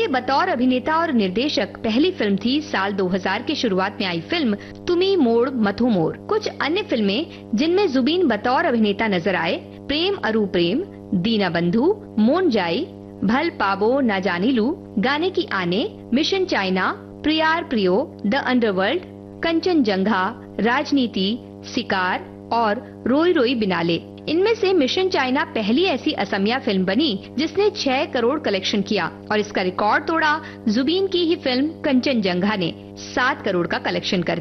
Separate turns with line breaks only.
बतौर अभिनेता और निर्देशक पहली फिल्म थी साल 2000 के शुरुआत में आई फिल्म तुमी मोड़ मथु मोर। कुछ अन्य फिल्में जिनमें जुबीन बतौर अभिनेता नजर आए, प्रेम अरु प्रेम, दीना बंधु, मोन जाई, भल पाबो ना जानिलू, गाने की आने, मिशन चाइना, प्रियार प्रियो, द अंडरवर्ल्ड, कंचनजंगा, राजनीति, शिकार और रोई रोई बिनाले। इनमें से मिशन चाइना पहली ऐसी असमिया फिल्म बनी जिसने 6 करोड़ कलेक्शन किया और इसका रिकॉर्ड तोड़ा जुबीन की ही फिल्म कंचनजंगा ने 7 करोड़ का कलेक्शन कर